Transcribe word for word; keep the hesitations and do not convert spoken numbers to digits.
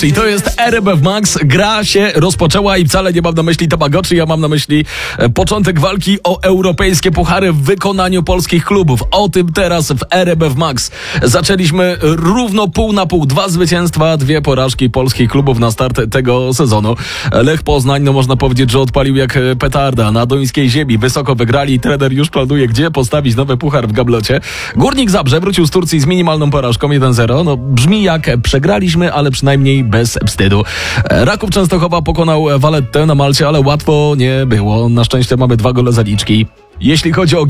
I to jest R M F Max, gra się rozpoczęła i wcale nie mam na myśli Tamagotchi, ja mam na myśli początek walki o europejskie puchary w wykonaniu polskich klubów. O tym teraz w R M F Max. Zaczęliśmy równo pół na pół, dwa zwycięstwa, dwie porażki polskich klubów na start tego sezonu. Lech Poznań, no można powiedzieć, że odpalił jak petarda na duńskiej ziemi. Wysoko wygrali, trener już planuje, gdzie postawić nowy puchar w gablocie. Górnik Zabrze wrócił z Turcji z minimalną porażką jeden zero. No brzmi jak przegraliśmy, ale przynajmniej bez wstydu. Raków Częstochowa pokonał Valettę na Malcie, ale łatwo nie było. Na szczęście mamy dwa gole zaliczki. Jeśli chodzi o